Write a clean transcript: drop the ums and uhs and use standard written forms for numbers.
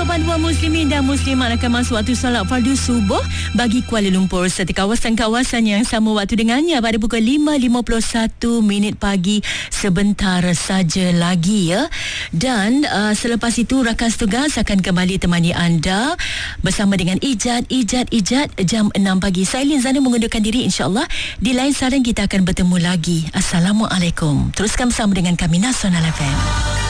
Kedua muslimin dan muslimat akan masuk waktu solat fardu subuh bagi Kuala Lumpur serta kawasan-kawasan yang sama waktu dengannya pada pukul 5.51 pagi sebentar saja lagi ya. Dan selepas itu rakan tugas akan kembali temani anda bersama dengan Ijat jam 6 pagi. Saya Lin Zana mengundurkan diri, insya-Allah di lain saran kita akan bertemu lagi. Assalamualaikum. Teruskan bersama dengan kami Nasional FM.